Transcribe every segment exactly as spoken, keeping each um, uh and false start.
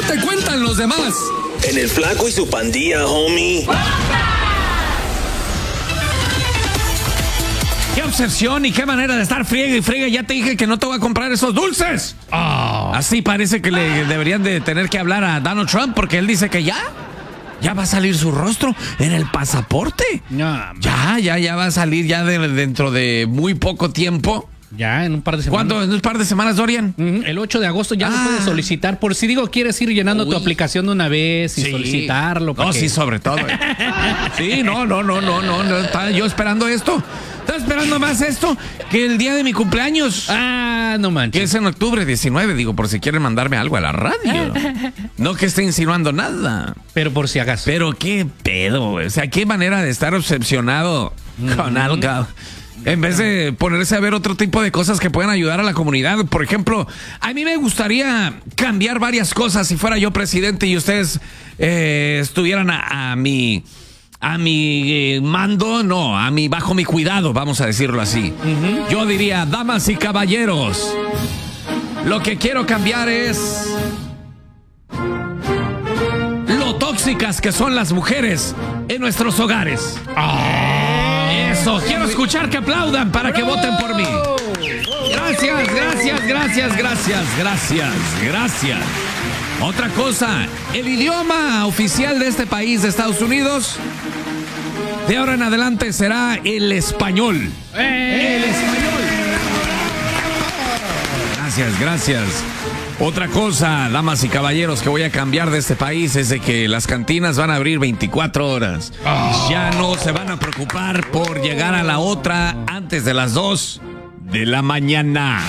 te cuentan los demás? En el Flaco y su pandilla, homie. ¡Qué obsesión y qué manera de estar friega y friega! Ya te dije que no te voy a comprar esos dulces. Oh. Así parece que le deberían de tener que hablar a Donald Trump porque él dice que ya, ya va a salir su rostro en el pasaporte. No, ya, ya, ya va a salir ya de, dentro de muy poco tiempo. Ya, en un par de semanas. ¿Cuándo? ¿En un par de semanas, Dorian? Uh-huh. El ocho de agosto ya ah. lo puedes solicitar. Por si digo, quieres ir llenando Uy. tu aplicación de una vez y sí. solicitarlo. No, que... sí, sobre todo. Sí, no, no, no, no, no, no. Estaba yo esperando esto. Estaba esperando más esto que el día de mi cumpleaños. Ah, no manches. Que es en octubre diecinueve, digo, por si quieren mandarme algo a la radio. No que esté insinuando nada. Pero por si acaso. Pero qué pedo, o sea, qué manera de estar obsesionado mm-hmm. con algo. En vez de ponerse a ver otro tipo de cosas que puedan ayudar a la comunidad. Por ejemplo, a mí me gustaría cambiar varias cosas si fuera yo presidente y ustedes eh, estuvieran a, a mi a mi eh, mando, no, a mi bajo mi cuidado, vamos a decirlo así. Uh-huh. Yo diría, damas y caballeros, lo que quiero cambiar es lo tóxicas que son las mujeres en nuestros hogares. Oh. Eso, quiero escuchar que aplaudan para que voten por mí. Gracias, gracias, gracias, gracias, gracias, gracias. Otra cosa, el idioma oficial de este país, de Estados Unidos, de ahora en adelante será el español. El español. Gracias, gracias. Otra cosa, damas y caballeros, que voy a cambiar de este país es de que las cantinas van a abrir veinticuatro horas. Oh. Ya no se van a preocupar por llegar a la otra antes de las dos de la mañana.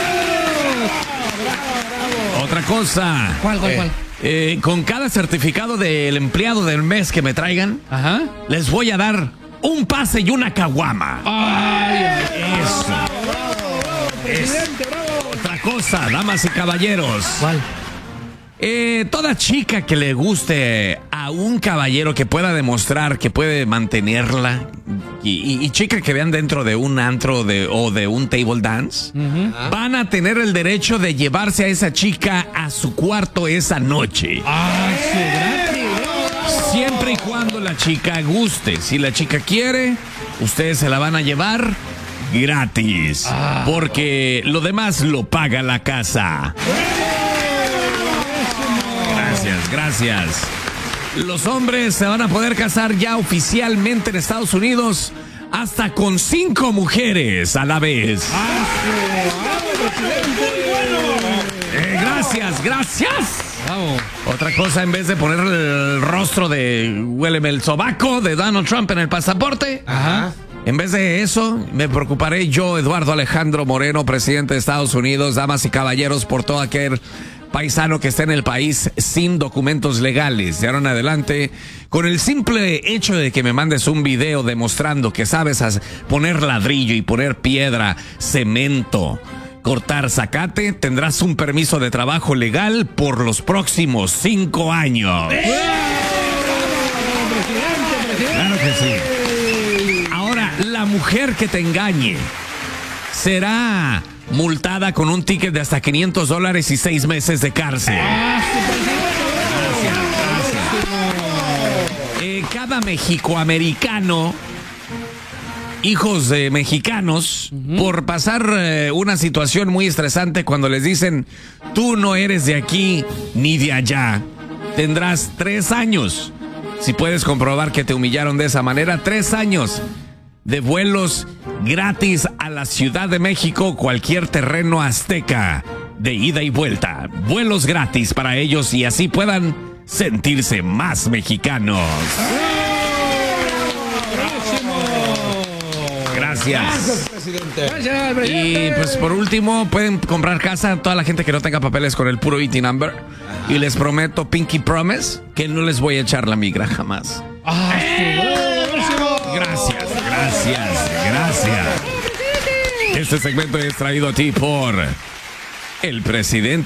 Oh. Otra cosa. ¿Cuál, cuál, eh, cuál? Eh, con cada certificado del empleado del mes que me traigan, Ajá. les voy a dar un pase y una caguama. Ay, eso. Presidente, bravo. Otra cosa, damas y caballeros. ¿Cuál? Eh, toda chica que le guste a un caballero que pueda demostrar que puede mantenerla y, y, y chica que vean dentro de un antro de, o de un table dance, uh-huh. van a tener el derecho de llevarse a esa chica a su cuarto esa noche. ¡Ah, sí, gratis! Siempre y cuando la chica guste. Si la chica quiere, ustedes se la van a llevar gratis. Ah. Porque lo demás lo paga la casa. Gracias, gracias. Los hombres se van a poder casar ya oficialmente en Estados Unidos hasta con cinco mujeres a la vez. Ah, eh, gracias, gracias. Vamos. Otra cosa, en vez de poner el rostro de huéleme el sobaco de Donald Trump en el pasaporte, Ajá. en vez de eso, me preocuparé yo, Eduardo Alejandro Moreno, presidente de Estados Unidos, damas y caballeros, por todo aquel paisano que esté en el país sin documentos legales. De ahora en adelante, con el simple hecho de que me mandes un video demostrando que sabes poner ladrillo y poner piedra, cemento, cortar zacate, tendrás un permiso de trabajo legal por los próximos cinco años. Claro que sí. Ahora, la mujer que te engañe será multada con un ticket de hasta quinientos dólares y seis meses de cárcel. Gracias, gracias. Eh, cada mexicoamericano, hijos de mexicanos, uh-huh. por pasar eh, una situación muy estresante cuando les dicen, tú no eres de aquí ni de allá, tendrás tres años. Si puedes comprobar que te humillaron de esa manera, tres años de vuelos gratis a la Ciudad de México, cualquier terreno azteca, de ida y vuelta. Vuelos gratis para ellos y así puedan sentirse más mexicanos. Gracias. Gracias, presidente. Gracias, presidente. Y pues por último, pueden comprar casa a toda la gente que no tenga papeles con el puro I T number. Ajá. Y les prometo, Pinky Promise, que no les voy a echar la migra jamás. Ah, gracias, gracias, gracias. Este segmento es traído a ti por el presidente.